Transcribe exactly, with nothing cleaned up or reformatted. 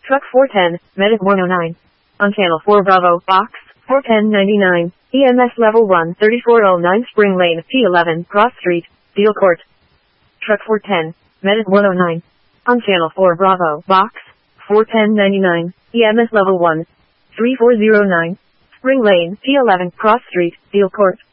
Truck four ten, Medic one oh nine. On Channel four Bravo, Box, four ten ninety-nine, E M S Level one, thirty-four oh nine Spring Lane, P eleven, Cross Street, Deal Court. Truck four ten, Medic one oh nine. On Channel four Bravo, Box, four ten ninety-nine, E M S Level one, three four oh nine, Spring Lane, P eleven, Cross Street, Deal Court.